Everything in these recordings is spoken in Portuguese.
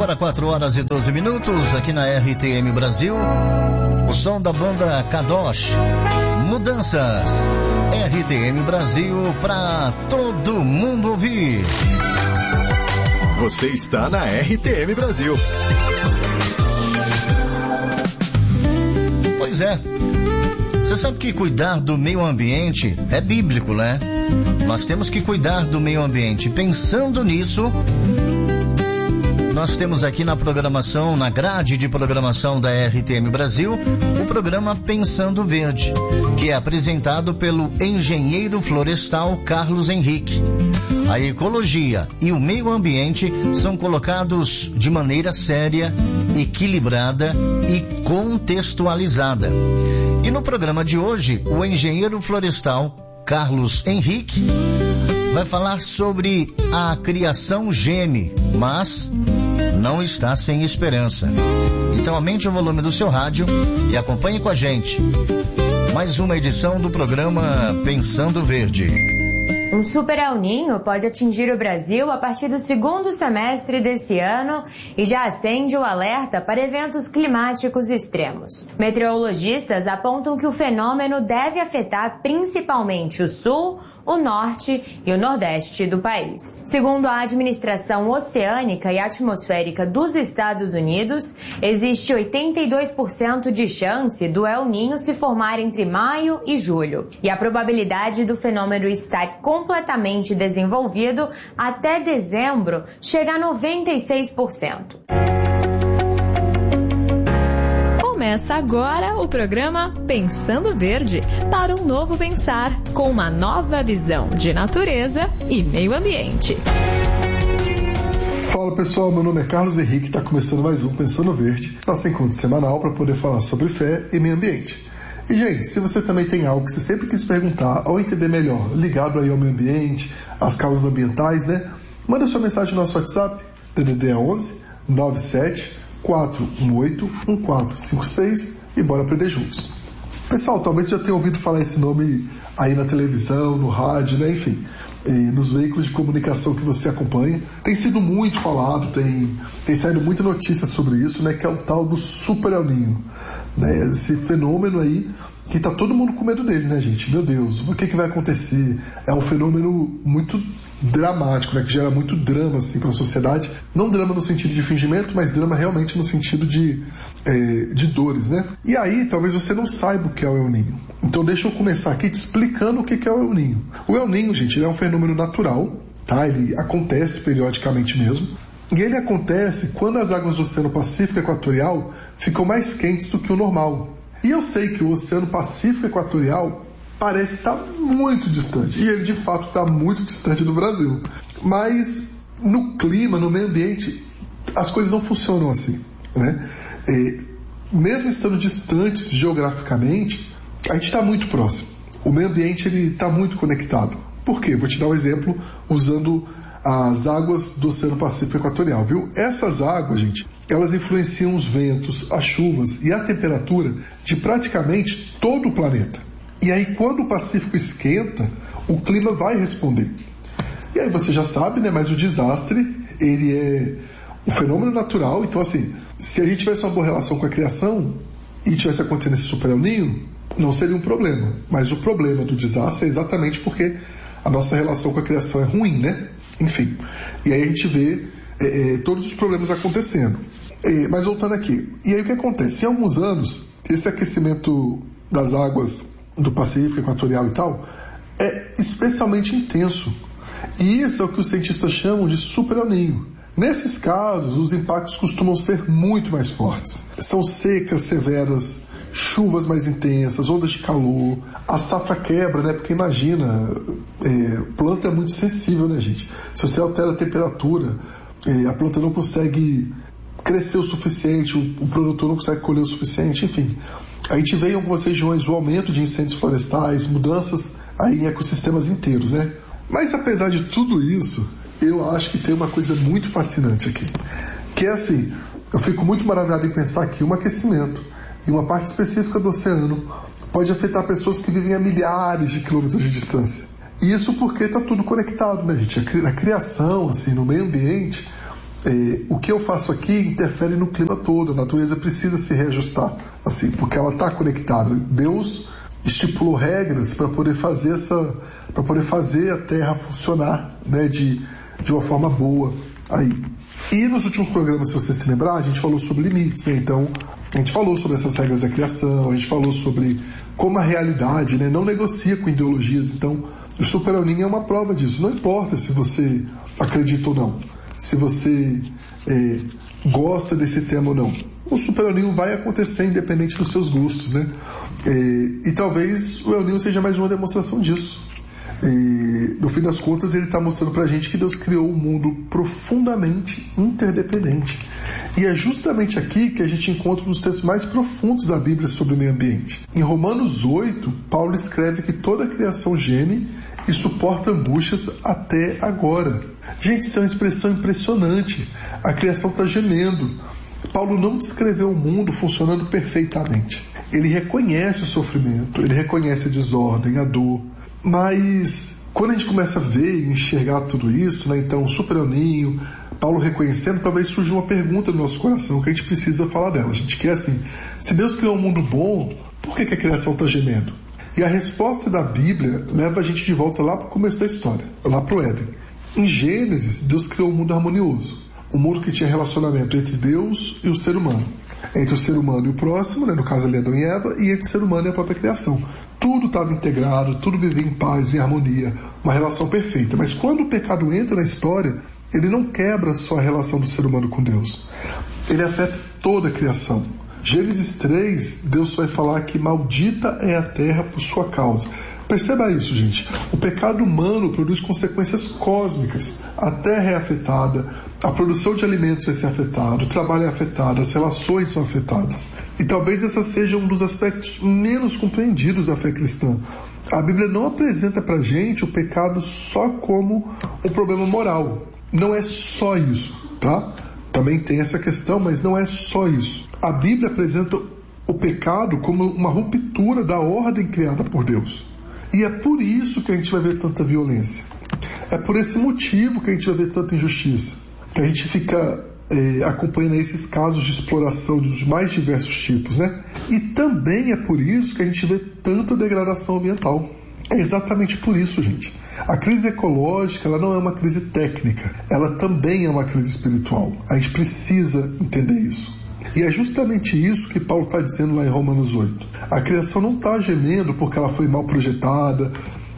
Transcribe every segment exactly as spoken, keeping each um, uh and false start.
Agora quatro horas e doze minutos aqui na R T M Brasil. O som da banda Kadosh. Mudanças. R T M Brasil para todo mundo ouvir. Você está na R T M Brasil. Pois é. Você sabe que cuidar do meio ambiente é bíblico, né? Nós temos que cuidar do meio ambiente. Pensando nisso, nós temos aqui na programação, na grade de programação da R T M Brasil, o programa Pensando Verde, que é apresentado pelo engenheiro florestal Carlos Henrique. A ecologia e o meio ambiente são colocados de maneira séria, equilibrada e contextualizada. E no programa de hoje, o engenheiro florestal Carlos Henrique vai falar sobre a criação geme, mas não está sem esperança. Então aumente o volume do seu rádio e acompanhe com a gente. Mais uma edição do programa Pensando Verde. Um super El Niño pode atingir o Brasil a partir do segundo semestre desse ano e já acende o alerta para eventos climáticos extremos. Meteorologistas apontam que o fenômeno deve afetar principalmente o sul, o norte e o nordeste do país. Segundo a Administração Oceânica e Atmosférica dos Estados Unidos, existe oitenta e dois por cento de chance do El Niño se formar entre maio e julho, e a probabilidade do fenômeno estar completamente desenvolvido até dezembro chega a noventa e seis por cento. Começa agora o programa Pensando Verde, para um novo pensar, com uma nova visão de natureza e meio ambiente. Fala pessoal, meu nome é Carlos Henrique, está começando mais um Pensando Verde, nosso encontro semanal para poder falar sobre fé e meio ambiente. E gente, se você também tem algo que você sempre quis perguntar ou entender melhor, ligado aí ao meio ambiente, às causas ambientais, né? Manda sua mensagem no nosso WhatsApp, D D D onze nove sete quatro um oito um quatro cinco seis e bora aprender juntos. Pessoal, talvez você já tenha ouvido falar esse nome aí na televisão, no rádio, né? Enfim, nos veículos de comunicação que você acompanha. Tem sido muito falado, tem, tem saído muita notícia sobre isso, né? Que é o tal do Super El Niño, né? Esse fenômeno aí que tá todo mundo com medo dele, né, gente? Meu Deus, o que que vai acontecer? É um fenômeno muito dramático, né? Que gera muito drama, assim, para a sociedade. Não drama no sentido de fingimento, mas drama realmente no sentido de, é, de dores, né? E aí, talvez você não saiba o que é o El Niño. Então deixa eu começar aqui te explicando o que que é o El Niño. O El Niño, gente, ele é um fenômeno natural, tá? Ele acontece periodicamente mesmo. E ele acontece quando as águas do Oceano Pacífico Equatorial ficam mais quentes do que o normal. E eu sei que o Oceano Pacífico Equatorial parece estar muito distante. E ele, de fato, está muito distante do Brasil. Mas no clima, no meio ambiente, as coisas não funcionam assim, né? É, mesmo estando distantes geograficamente, a gente está muito próximo. O meio ambiente está muito conectado. Por quê? Vou te dar um exemplo usando as águas do Oceano Pacífico Equatorial, viu? Essas águas, gente, elas influenciam os ventos, as chuvas e a temperatura de praticamente todo o planeta. E aí, quando o Pacífico esquenta, o clima vai responder. E aí você já sabe, né? Mas o desastre, ele é um fenômeno natural. Então, assim, se a gente tivesse uma boa relação com a criação e tivesse acontecendo esse Super El Niño, não seria um problema. Mas o problema do desastre é exatamente porque a nossa relação com a criação é ruim, né? Enfim, e aí a gente vê é, é, todos os problemas acontecendo. É, mas voltando aqui, e aí o que acontece? Em alguns anos, esse aquecimento das águas do Pacífico Equatorial e tal é especialmente intenso. E isso é o que os cientistas chamam de Super El Niño. Nesses casos, os impactos costumam ser muito mais fortes. São secas severas, chuvas mais intensas, ondas de calor, a safra quebra, né? Porque imagina, é, planta é muito sensível, né, gente? Se você altera a temperatura, é, a planta não consegue crescer o suficiente, o, o produtor não consegue colher o suficiente, enfim. A gente vê em algumas regiões o aumento de incêndios florestais, mudanças aí em ecossistemas inteiros, né? Mas apesar de tudo isso, eu acho que tem uma coisa muito fascinante aqui, que é assim, eu fico muito maravilhado em pensar que um aquecimento em uma parte específica do oceano pode afetar pessoas que vivem a milhares de quilômetros de distância. E isso porque está tudo conectado, né, gente? Na criação, assim, no meio ambiente, É, o que eu faço aqui interfere no clima todo, a natureza precisa se reajustar, assim, porque ela está conectada. Deus estipulou regras para poder fazer essa, para poder fazer a Terra funcionar, né, de, de uma forma boa. Aí. E nos últimos programas, se você se lembrar, a gente falou sobre limites, né? Então, a gente falou sobre essas regras da criação, a gente falou sobre como a realidade, né, não negocia com ideologias. Então, o Super El Niño é uma prova disso. Não importa se você acredita ou não, se você é, gosta desse tema ou não. O Super El Niño vai acontecer independente dos seus gostos, né? É, e talvez o El Niño seja mais uma demonstração disso. E, no fim das contas, ele está mostrando para a gente que Deus criou um mundo profundamente interdependente. E é justamente aqui que a gente encontra um dos textos mais profundos da Bíblia sobre o meio ambiente. Em Romanos oito, Paulo escreve que toda a criação geme e suporta angústias até agora. Gente, isso é uma expressão impressionante. A criação está gemendo. Paulo não descreveu o mundo funcionando perfeitamente. Ele reconhece o sofrimento, ele reconhece a desordem, a dor. Mas quando a gente começa a ver e enxergar tudo isso, né, então o Super El Niño, Paulo reconhecendo, talvez surja uma pergunta no nosso coração que a gente precisa falar dela. A gente quer assim, se Deus criou um mundo bom, por que, que a criação está gemendo? E a resposta da Bíblia leva a gente de volta lá para o começo da história, lá para o Éden. Em Gênesis, Deus criou um mundo harmonioso, um mundo que tinha relacionamento entre Deus e o ser humano, entre o ser humano e o próximo, né, no caso ali Adão e Eva, e entre o ser humano e a própria criação. Tudo estava integrado, tudo vivia em paz, em harmonia, uma relação perfeita. Mas quando o pecado entra na história, ele não quebra só a relação do ser humano com Deus. Ele afeta toda a criação. Gênesis três, Deus vai falar que maldita é a terra por sua causa. Perceba isso, gente. O pecado humano produz consequências cósmicas. A terra é afetada, a produção de alimentos vai ser afetada, o trabalho é afetado, as relações são afetadas. E talvez esse seja um dos aspectos menos compreendidos da fé cristã. A Bíblia não apresenta pra gente o pecado só como um problema moral. Não é só isso, tá? Também tem essa questão, mas não é só isso. A Bíblia apresenta o pecado como uma ruptura da ordem criada por Deus. E é por isso que a gente vai ver tanta violência. É por esse motivo que a gente vai ver tanta injustiça. Que a gente fica é, acompanhando esses casos de exploração dos mais diversos tipos, né? E também é por isso que a gente vê tanta degradação ambiental. É exatamente por isso, gente. A crise ecológica, ela não é uma crise técnica. Ela também é uma crise espiritual. A gente precisa entender isso. E é justamente isso que Paulo está dizendo lá em Romanos oito. A criação não está gemendo porque ela foi mal projetada,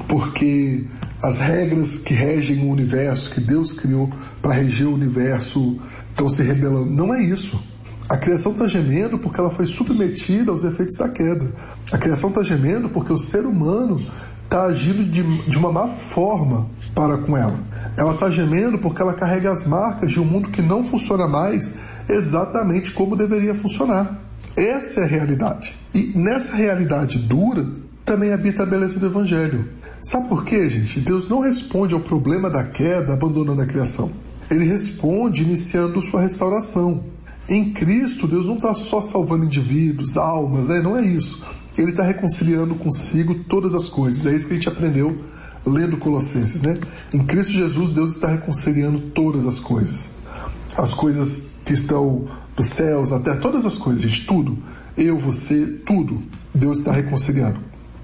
porque as regras que regem o universo, que Deus criou para reger o universo, estão se rebelando. Não é isso. A criação está gemendo porque ela foi submetida aos efeitos da queda. A criação está gemendo porque o ser humano está agindo de, de uma má forma para com ela. Ela está gemendo porque ela carrega as marcas de um mundo que não funciona mais exatamente como deveria funcionar. Essa é a realidade. E nessa realidade dura também habita a beleza do Evangelho. Sabe por quê, gente? Deus não responde ao problema da queda abandonando a criação. Ele responde iniciando sua restauração. Em Cristo, Deus não está só salvando indivíduos, almas, né? Não é isso. Ele está reconciliando consigo todas as coisas. É isso que a gente aprendeu lendo Colossenses, né? Em Cristo Jesus, Deus está reconciliando todas as coisas. As coisas que estão nos céus, na terra, todas as coisas, gente, tudo. Eu, você, tudo. Deus está reconciliando.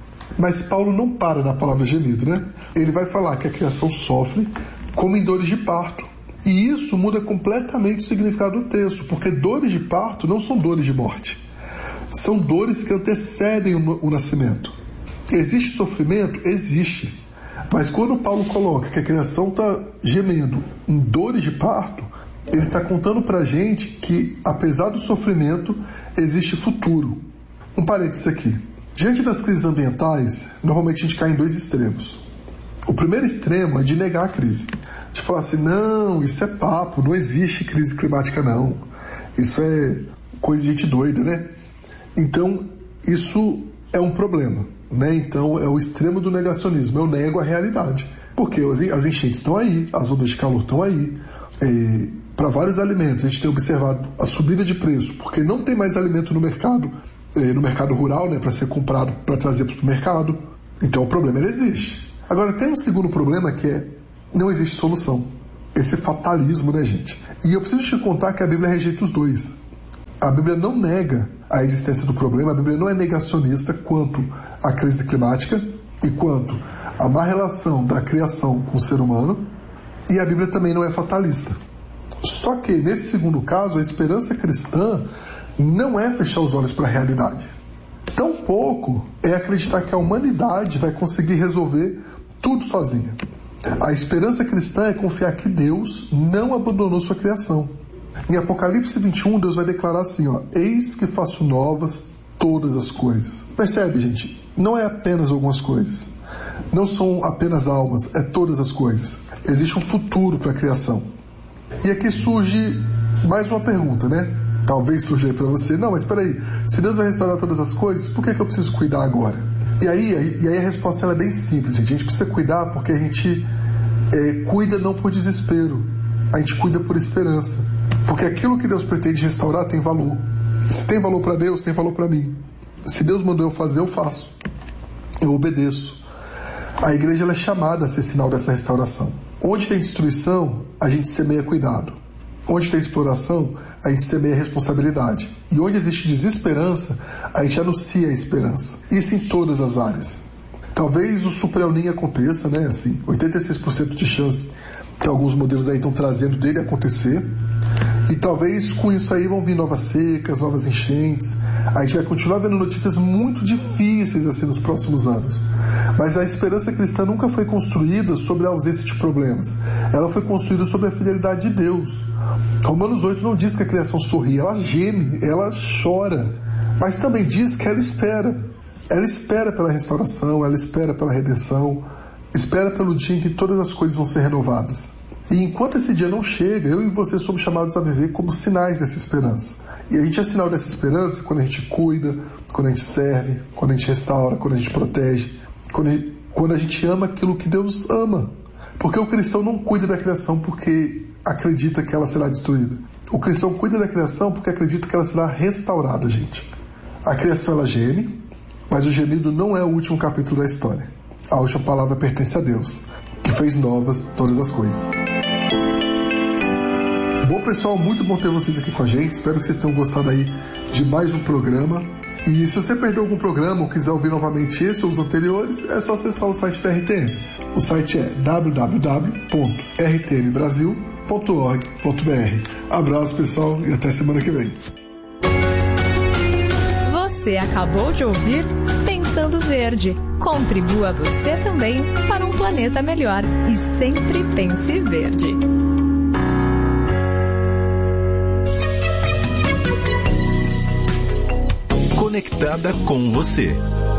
Mas Paulo não para na palavra gemido, né? Ele vai falar que a criação sofre como em dores de parto. E isso muda completamente o significado do texto, porque dores de parto não são dores de morte. São dores que antecedem o, o nascimento. Existe sofrimento? Existe. Mas quando Paulo coloca que a criação está gemendo em dores de parto, ele está contando para a gente que, apesar do sofrimento, existe futuro. Um parênteses aqui. Diante das crises ambientais, normalmente a gente cai em dois extremos. O primeiro extremo é de negar a crise. De falar assim, não, isso é papo, não existe crise climática não. Isso é coisa de gente doida, né? Então, isso é um problema, né? Então, é o extremo do negacionismo. Eu nego a realidade. Porque as enchentes estão aí, as ondas de calor estão aí. É, para vários alimentos, a gente tem observado a subida de preço, porque não tem mais alimento no mercado, é, no mercado rural, né, para ser comprado, para trazer para o supermercado. Então, o problema ele existe. Agora, tem um segundo problema que é, não existe solução. Esse fatalismo, né, gente? E eu preciso te contar que a Bíblia rejeita os dois. A Bíblia não nega a existência do problema, a Bíblia não é negacionista quanto à crise climática e quanto à má relação da criação com o ser humano, e a Bíblia também não é fatalista. Só que, nesse segundo caso, a esperança cristã não é fechar os olhos para a realidade. Tampouco é acreditar que a humanidade vai conseguir resolver tudo sozinha. A esperança cristã é confiar que Deus não abandonou sua criação. Em Apocalipse vinte e um, Deus vai declarar assim, ó, eis que faço novas todas as coisas. Percebe, gente? Não é apenas algumas coisas. Não são apenas almas, é todas as coisas. Existe um futuro para a criação. E aqui surge mais uma pergunta, né? Talvez surja aí para você. Não, mas espera aí. Se Deus vai restaurar todas as coisas, por que, que eu preciso cuidar agora? E aí, e aí a resposta ela é bem simples, gente. A gente precisa cuidar porque a gente é, cuida não por desespero. A gente cuida por esperança. Porque aquilo que Deus pretende restaurar tem valor. Se tem valor para Deus, tem valor para mim. Se Deus mandou eu fazer, eu faço. Eu obedeço. A igreja ela é chamada a ser sinal dessa restauração. Onde tem destruição, a gente semeia cuidado. Onde tem exploração, a gente semeia responsabilidade. E onde existe desesperança, a gente anuncia a esperança. Isso em todas as áreas. Talvez o Super El Niño aconteça, né? Assim, oitenta e seis por cento de chance que alguns modelos aí estão trazendo dele acontecer. E talvez com isso aí vão vir novas secas, novas enchentes. A gente vai continuar vendo notícias muito difíceis assim nos próximos anos. Mas a esperança cristã nunca foi construída sobre a ausência de problemas. Ela foi construída sobre a fidelidade de Deus. Romanos oito não diz que a criação sorri, ela geme, ela chora. Mas também diz que ela espera. Ela espera pela restauração, ela espera pela redenção, espera pelo dia em que todas as coisas vão ser renovadas. E enquanto esse dia não chega, eu e você somos chamados a viver como sinais dessa esperança. E a gente é sinal dessa esperança quando a gente cuida, quando a gente serve, quando a gente restaura, quando a gente protege, quando a gente, quando a gente ama aquilo que Deus ama. Porque o cristão não cuida da criação porque acredita que ela será destruída. O cristão cuida da criação porque acredita que ela será restaurada, gente. A criação ela geme, mas o gemido não é o último capítulo da história. A última palavra pertence a Deus, que fez novas todas as coisas. Bom, pessoal, muito bom ter vocês aqui com a gente. Espero que vocês tenham gostado aí de mais um programa. E se você perdeu algum programa ou quiser ouvir novamente esse ou os anteriores, é só acessar o site da R T M. O site é w w w ponto r t m brasil ponto org ponto b r. Abraço, pessoal, e até semana que vem. Você acabou de ouvir Pensando Verde. Contribua você também para um planeta melhor. E sempre pense verde. Conectada com você.